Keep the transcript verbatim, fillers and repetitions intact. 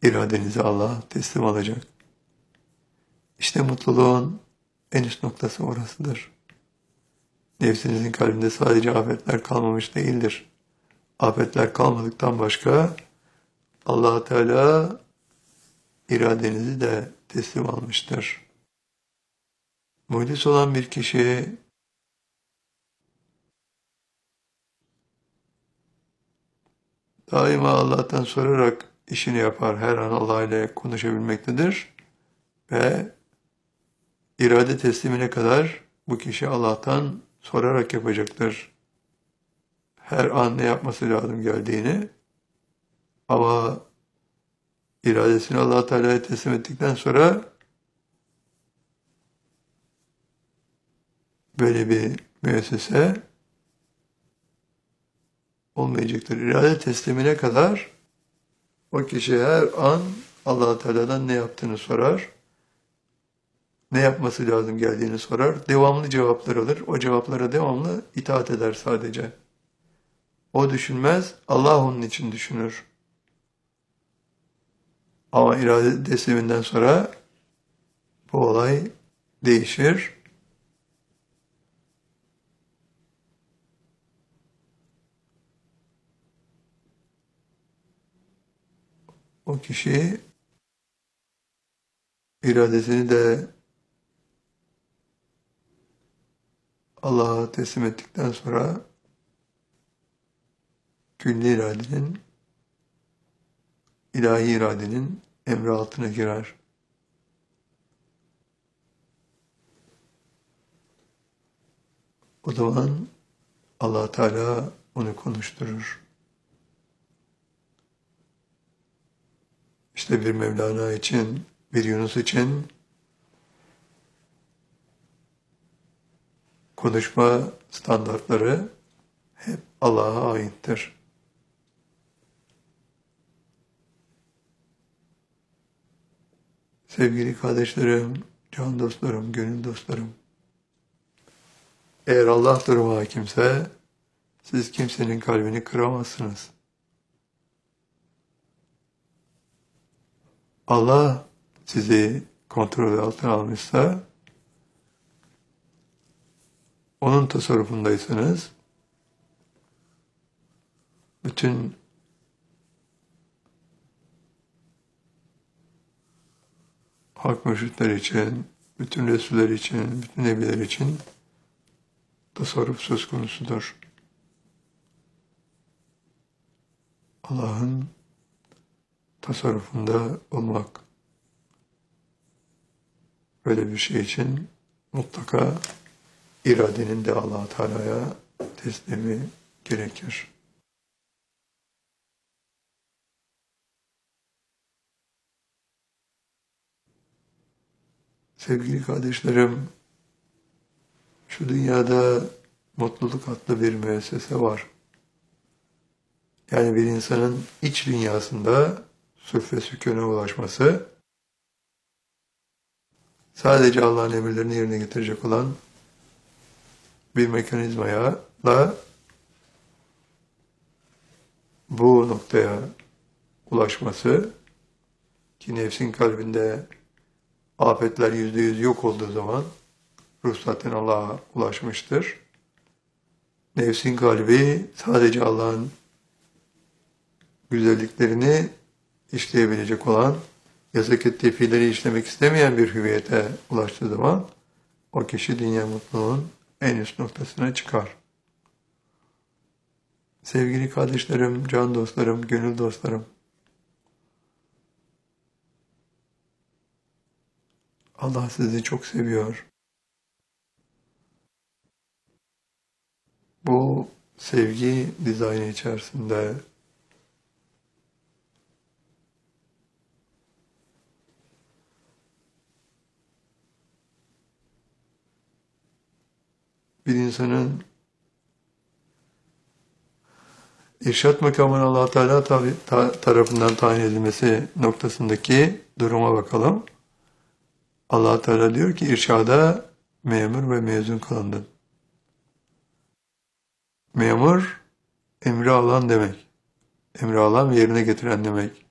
iradenizi Allah'a teslim alacak. İşte mutluluğun en üst noktası orasıdır. Nefsinizin kalbinde sadece afetler kalmamış değildir. Afetler kalmadıktan başka Allah Teala iradenizi de teslim almıştır. Muhlis olan bir kişi daima Allah'tan sorarak işini yapar. Her an Allah ile konuşabilmektedir. Ve irade teslimine kadar bu kişi Allah'tan sorarak yapacaktır. Her an ne yapması lazım geldiğini. Ama iradesini Allah Teala'ya teslim ettikten sonra böyle bir müessese olmayacaktır. İrade teslimine kadar o kişi her an Allah Teala'dan ne yaptığını sorar. Ne yapması lazım geldiğini sorar. Devamlı cevaplar alır. O cevaplara devamlı itaat eder sadece. O düşünmez, Allah onun için düşünür. Ama irade tesliminden sonra bu olay değişir. O kişi iradesini de Allah'a teslim ettikten sonra külli iradenin, ilahi iradenin emri altına girer. O zaman Allah Teala onu konuşturur. İşte bir Mevlana için, bir Yunus için konuşma standartları hep Allah'a aittir. Sevgili kardeşlerim, can dostlarım, gönül dostlarım, eğer Allah durumu hakimse siz kimsenin kalbini kıramazsınız. Allah sizi kontrol altına almışsa, onun tasarrufundaysanız, bütün hak mürşitler için, bütün Resuller için, bütün Nebiler için tasarruf söz konusudur. Allah'ın tasarrufunda olmak. Böyle bir şey için mutlaka iradenin de Allah Teala'ya teslimi gerekir. Sevgili kardeşlerim, şu dünyada mutluluk adlı bir müessese var. Yani bir insanın iç dünyasında sülf ve sükûne ulaşması, sadece Allah'ın emirlerini yerine getirecek olan bir mekanizmaya da bu noktaya ulaşması, ki nefsin kalbinde afetler yüzde yüz yok olduğu zaman ruh zaten Allah'a ulaşmıştır. Nefsin kalbi sadece Allah'ın güzelliklerini işleyebilecek olan, yasak ettiği fiilleri işlemek istemeyen bir hüviyete ulaştığı zaman o kişi dünya mutluluğun en üst noktasına çıkar. Sevgili kardeşlerim, can dostlarım, gönül dostlarım, Allah sizi çok seviyor. Bu sevgi dizaynı içerisinde bir insanın irşat makamına Allah Teala tarafından tayin edilmesi noktasındaki duruma bakalım. Allah Teala diyor ki irşada memur ve mezun kılındın. Memur emri alan demek. Emri alan ve yerine getiren demek.